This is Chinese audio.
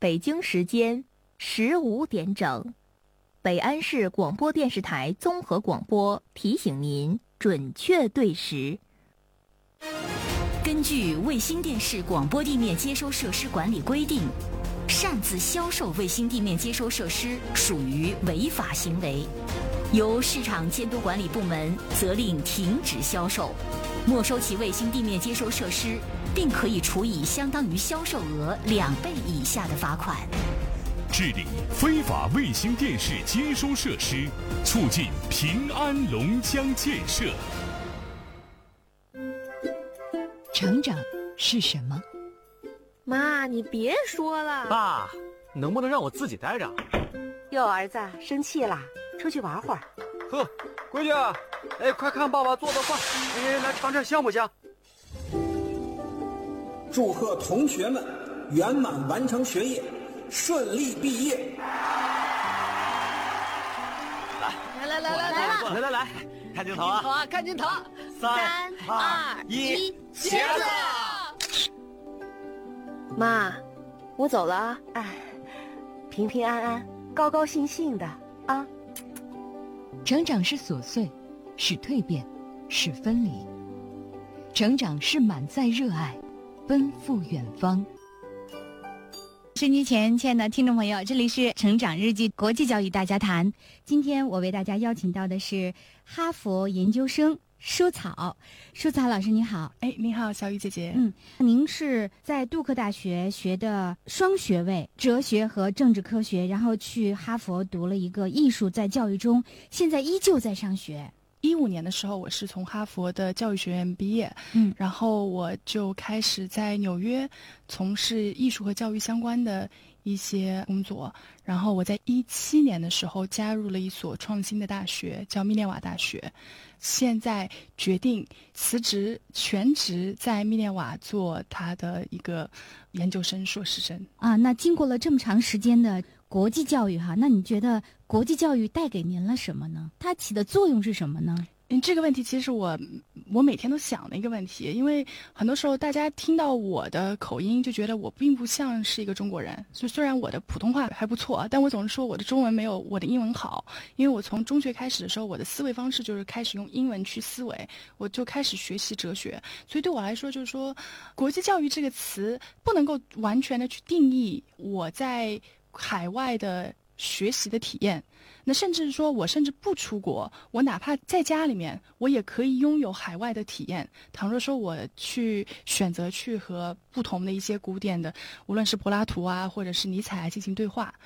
北京时间15点整，北安市广播电视台综合广播提醒您准确对时。 根据卫星电视广播地面接收设施管理规定，擅自销售卫星地面接收设施属于违法行为，由市场监督管理部门责令停止销售，没收其卫星地面接收设施，并可以处以相当于销售额2倍以下的罚款。 治理非法卫星电视接收设施，促进平安龙江建设。 成长是什么？ 妈，你别说了。 爸，能不能让我自己待着？ 哟，儿子生气啦，出去玩会儿。 呵，闺女，哎，快看爸爸做的饭，哎，来尝尝香不香？ 祝贺同学们圆满完成学业，顺利毕业。 来，看镜头啊！ 看镜头 ！3、2、1，茄子！ 妈，我走了啊！哎，平平安安，高高兴兴的啊！ 成长是琐碎，是蜕变，是分离；成长是满载热爱，奔赴远方。 收音机前，亲爱的听众朋友，这里是成长日记国际教育大家谈。今天我为大家邀请到的是哈佛研究生舒草。舒草老师你好。 你好，小雨姐姐。 您是在杜克大学学的双学位，哲学和政治科学，然后去哈佛读了一个艺术在教育中，现在依旧在上学。 15年的时候，我是从哈佛的教育学院毕业，然后我就开始在纽约从事艺术和教育相关的一些工作。然后我在17年的时候加入了一所创新的大学，叫密涅瓦大学。现在决定辞职，全职在密涅瓦做他的一个研究生、硕士生。 那经过了这么长时间的国际教育那你觉得国际教育带给您了什么呢？它起的作用是什么呢？ 这个问题其实我每天都想的一个问题，因为很多时候大家听到我的口音就觉得我并不像是一个中国人，所以虽然我的普通话还不错，但我总是说我的中文没有我的英文好，因为我从中学开始的时候，我的思维方式就是开始用英文去思维，我就开始学习哲学，所以对我来说就是说，国际教育这个词不能够完全的去定义我在海外的学习的体验。那甚至说我甚至不出国，我哪怕在家里面我也可以拥有海外的体验。倘若说我去选择去和不同的一些古典的，无论是柏拉图或者是尼采进行对话，